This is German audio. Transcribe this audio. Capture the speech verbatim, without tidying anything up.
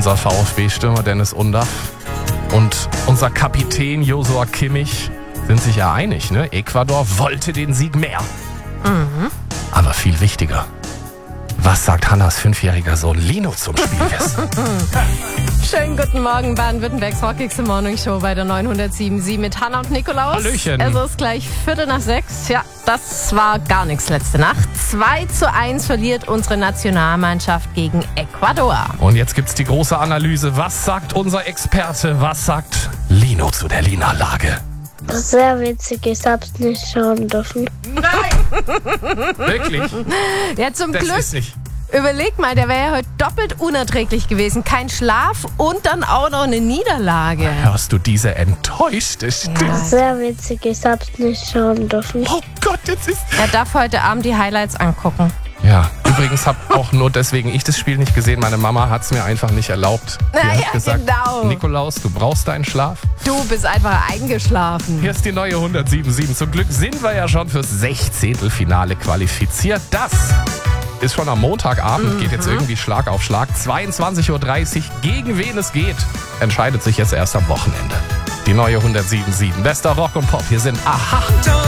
unser VfB-Stürmer Dennis Undaff und unser Kapitän Joshua Kimmich sind sich ja einig, ne? Ecuador wollte den Sieg mehr. Mhm. Aber viel wichtiger, was sagt Hannas fünfjähriger Sohn Lino zum Spielwissen? Schönen guten Morgen, Baden-Württembergs Rockigste Morning Show bei der neunhundertsieben Komma sieben mit Hanna und Nikolaus. Hallöchen. Es ist gleich Viertel nach sechs. Ja, das war gar nichts letzte Nacht. zwei zu eins verliert unsere Nationalmannschaft gegen Ecuador. Und jetzt gibt's die große Analyse. Was sagt unser Experte? Was sagt Lino zu der Lina-Lage? Sehr witzig, ich hab's nicht schauen dürfen. Wirklich? Ja, zum Das Glück. ist nicht. Überleg mal, der wäre ja heute doppelt unerträglich gewesen. Kein Schlaf und dann auch noch eine Niederlage. Hörst du diese enttäuschte Stimme? Sehr witzig, ich hab's nicht schauen dürfen. Oh Gott, jetzt ist... Er darf heute Abend die Highlights angucken. Ja, übrigens habe auch nur deswegen ich das Spiel nicht gesehen. Meine Mama hat es mir einfach nicht erlaubt. Sie Na hat ja, gesagt, genau. Nikolaus, du brauchst deinen Schlaf. Du bist einfach eingeschlafen. Hier ist die neue hundertsieben Komma sieben. Zum Glück sind wir ja schon fürs Sechzehntelfinale qualifiziert. Das ist schon am Montagabend, geht jetzt irgendwie Schlag auf Schlag. zweiundzwanzig Uhr dreißig, gegen wen es geht, entscheidet sich jetzt erst am Wochenende. Die neue hundertsieben Komma sieben. Bester Rock und Pop, hier sind Aha.